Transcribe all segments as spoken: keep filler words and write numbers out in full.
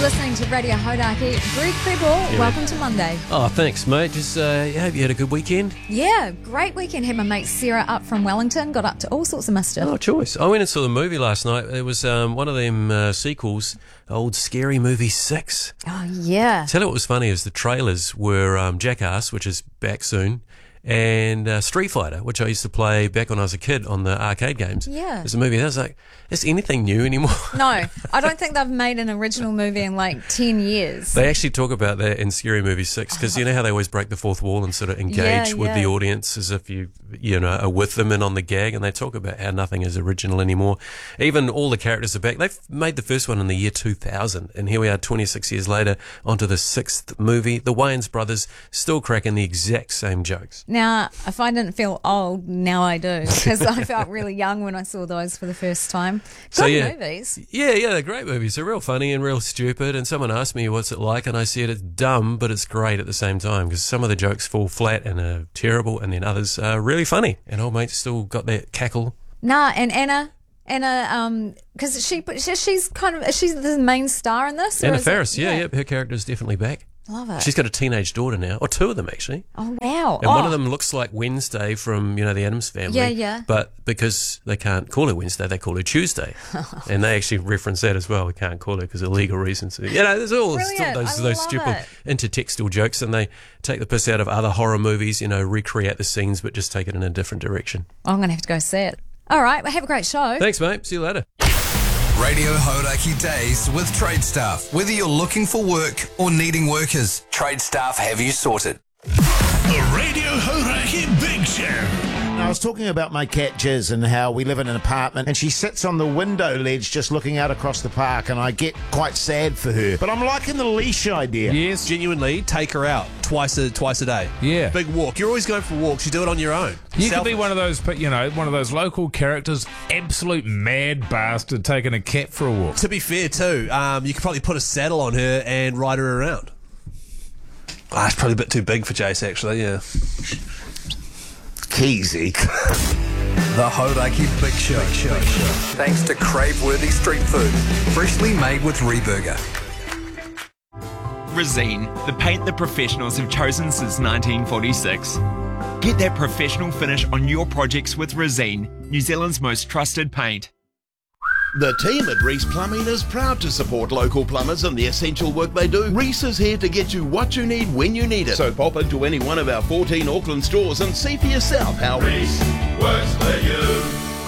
listening to Radio Hodaki. Greg Prebble, Yeah, welcome mate. to Monday. Oh, thanks, mate. Just uh, I hope you had a good weekend. Yeah, great weekend. Had my mate Sarah up from Wellington, got up to all sorts of mischief. Oh, choice. I went and saw the movie last night. It was um, one of them uh, sequels, old Scary Movie six. Oh, yeah. Tell you what was funny is the trailers were um, Jackass, which is back soon, and uh, Street Fighter, which I used to play back when I was a kid on the arcade games. Yeah. There's a movie. I was like, is anything new anymore? No, I don't think they've made an original movie in like ten years. They actually talk about that in Scary Movie six because you know how they always break the fourth wall and sort of engage Yeah, with yeah. the audience as if you you know are with them and on the gag, and they talk about how nothing is original anymore. Even all the characters are back. They've made the first one in the year two thousand, and here we are twenty-six years later onto the sixth movie. The Wayans brothers still cracking the exact same jokes. Now, if I didn't feel old, now I do, because I felt really young when I saw those for the first time. Good So, yeah. movies. Yeah, yeah, they're great movies. They're real funny and real stupid. And someone asked me, what's it like? And I said, it's dumb, but it's great at the same time because some of the jokes fall flat and are terrible, and then others are really funny. And old mate's still got that cackle. Nah, and Anna, Anna, um, because she, she, she's kind of, she's the main star in this. or Anna is it- Faris, yeah, yeah, her character's definitely back. Love it. She's got a teenage daughter now, or two of them actually. Oh, wow. And oh. one of them looks like Wednesday from, you know, the Addams Family. Yeah, yeah. But because they can't call her Wednesday, they call her Tuesday. And they actually reference that as well. We can't call her because of legal reasons. You know, there's all, there's Brilliant. all those, I those love stupid it. intertextual jokes, and they take the piss out of other horror movies, you know, recreate the scenes, but just take it in a different direction. I'm going to have to go see it. All right, well, have a great show. Thanks, mate. See you later. Radio Hodaki Days with Trade Staff. Whether you're looking for work or needing workers, Trade Staff have you sorted. The Radio Hodaki Big Show. I was talking about my cat Jiz and how we live in an apartment and she sits on the window ledge just looking out across the park, and I get quite sad for her. But I'm liking the leash idea. Yes. Genuinely, take her out twice a twice a day. Yeah. Big walk. You're always going for walks. You do it on your own. You could Selfish. be one of those, you know, one of those local characters, absolute mad bastard taking a cat for a walk. To be fair, too, um, you could probably put a saddle on her and ride her around. Ah, it's probably a bit too big for Jace, actually, yeah. Keezy. The Hodaki Big Show. Big Show. Thanks to crave-worthy street food, freshly made with Reburger. Resine, the paint that professionals have chosen since nineteen forty-six. Get that professional finish on your projects with Resine, New Zealand's most trusted paint. The team at Reese Plumbing is proud to support local plumbers and the essential work they do. Reese is here to get you what you need when you need it. So pop into any one of our fourteen Auckland stores and see for yourself how Reese works for you.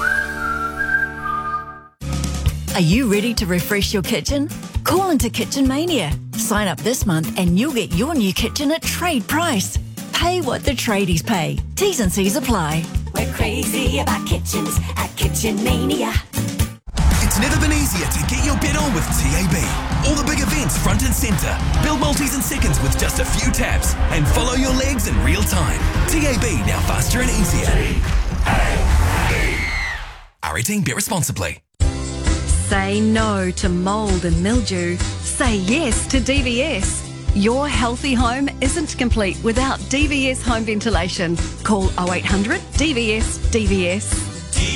Are you ready to refresh your kitchen? Call into Kitchen Mania. Sign up this month and you'll get your new kitchen at trade price. Pay what the tradies pay. T's and C's apply. We're crazy about kitchens at Kitchen Mania. It's never been easier to get your bet on with T A B. All the big events front and centre. Build multis in seconds with just a few taps and follow your legs in real time. T A B, now faster and easier. R eighteen, bet responsibly. Say no to mould and mildew. Say yes to D V S. Your healthy home isn't complete without D V S home ventilation. Call oh eight hundred D V S D V S.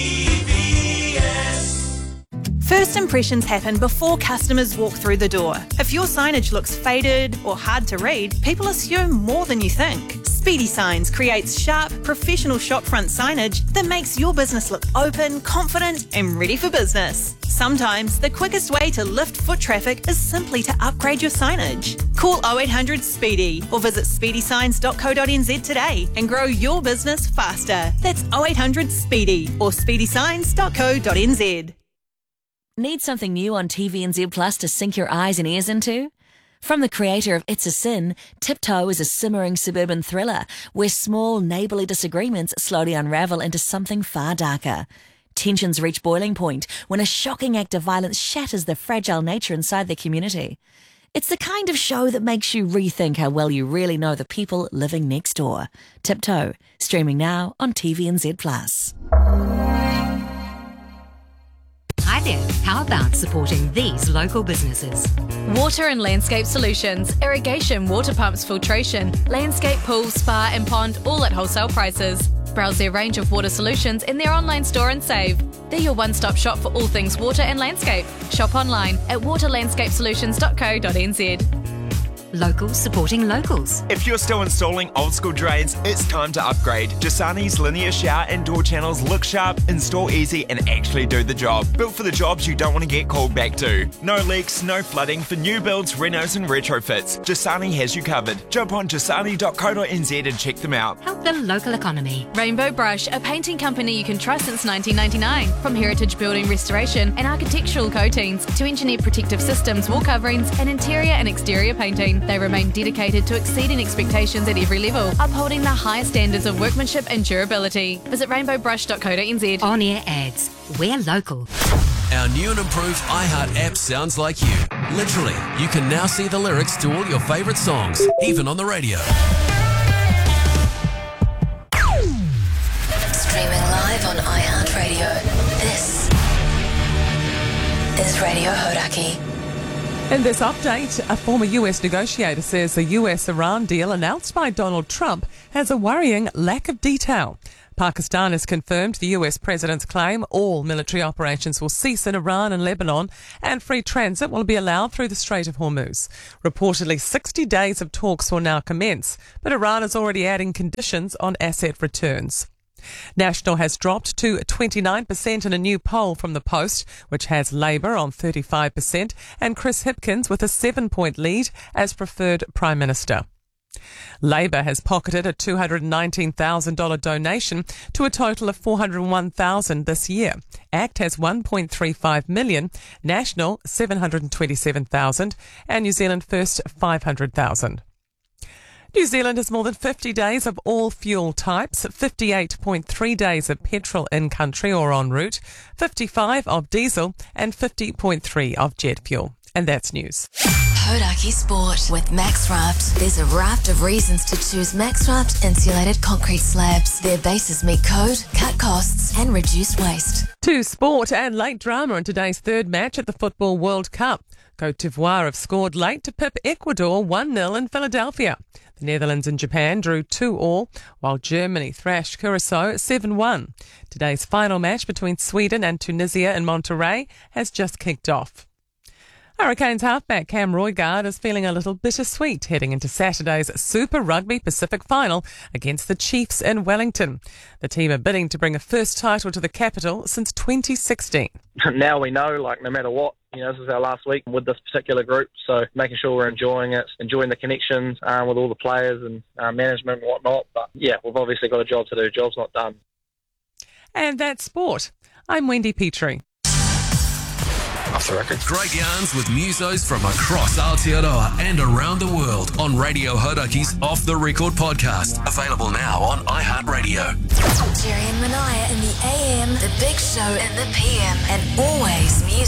First impressions happen before customers walk through the door. If your signage looks faded or hard to read, people assume more than you think. Speedy Signs creates sharp, professional shopfront signage that makes your business look open, confident, and ready for business. Sometimes the quickest way to lift foot traffic is simply to upgrade your signage. Call oh eight hundred SPEEDY or visit speedy signs dot co dot n z today and grow your business faster. That's oh eight hundred SPEEDY or speedy signs dot co dot n z. Need something new on T V N Z Plus to sink your eyes and ears into? From the creator of It's a Sin, Tiptoe is a simmering suburban thriller where small neighbourly disagreements slowly unravel into something far darker. Tensions reach boiling point when a shocking act of violence shatters the fragile nature inside their community. It's the kind of show that makes you rethink how well you really know the people living next door. Tiptoe, streaming now on T V N Z Plus. Hi there, how about supporting these local businesses? Water and Landscape Solutions, irrigation, water pumps, filtration, landscape, pool, spa and pond, all at wholesale prices. Browse their range of water solutions in their online store and save. They're your one-stop shop for all things water and landscape. Shop online at water landscape solutions dot co dot n z. Locals supporting locals. If you're still installing old school drains, it's time to upgrade. Dasani's linear shower and door channels look sharp, install easy, and actually do the job. Built for the jobs you don't want to get called back to. No leaks, no flooding for new builds, renos, and retrofits. Dasani has you covered. Jump on dasani dot co dot n z and check them out. Help the local economy. Rainbow Brush, a painting company you can trust since nineteen ninety-nine. From heritage building restoration and architectural coatings to engineered protective systems, wall coverings, and interior and exterior painting. They remain dedicated to exceeding expectations at every level, upholding the highest standards of workmanship and durability. Visit rainbow brush dot co dot n z. On air ads. We're local. Our new and improved iHeart app sounds like you. Literally, you can now see the lyrics to all your favourite songs, even on the radio. Streaming live on iHeartRadio. This is Radio Hodaki. In this update, a former U S negotiator says the U S Iran deal announced by Donald Trump has a worrying lack of detail. Pakistan has confirmed the U S president's claim all military operations will cease in Iran and Lebanon and free transit will be allowed through the Strait of Hormuz. Reportedly, sixty days of talks will now commence, but Iran is already adding conditions on asset returns. National has dropped to twenty-nine percent in a new poll from The Post, which has Labour on thirty-five percent and Chris Hipkins with a seven-point lead as preferred Prime Minister. Labour has pocketed a two hundred nineteen thousand dollars donation to a total of four hundred one thousand dollars this year. ACT has one point three five million dollars, National seven hundred twenty-seven thousand dollars and New Zealand First five hundred thousand dollars. New Zealand has more than fifty days of all fuel types, fifty-eight point three days of petrol in country or en route, fifty-five of diesel and fifty point three of jet fuel. And that's news. Hodaki Sport with MaxRaft. There's a raft of reasons to choose MaxRaft insulated concrete slabs. Their bases meet code, cut costs and reduce waste. To sport and late drama in today's third match at the Football World Cup. Cote d'Ivoire have scored late to pip Ecuador one nil in Philadelphia. The Netherlands and Japan drew two all, while Germany thrashed Curacao seven one. Today's final match between Sweden and Tunisia in Monterrey has just kicked off. Hurricanes halfback Cam Roigard is feeling a little bittersweet heading into Saturday's Super Rugby Pacific final against the Chiefs in Wellington. The team are bidding to bring a first title to the capital since twenty sixteen. Now we know, like, no matter what, you know, this is our last week with this particular group, so making sure we're enjoying it, enjoying the connections um, with all the players and uh, management and whatnot. But yeah, we've obviously got a job to do. The job's not done. And that's sport. I'm Wendy Petrie. Off the record. Great yarns with musos from across Aotearoa and around the world on Radio Hodaki's Off the Record podcast. Available now on iHeartRadio. Jerry and Manaya in the A M, the Big Show in the P M, and always music.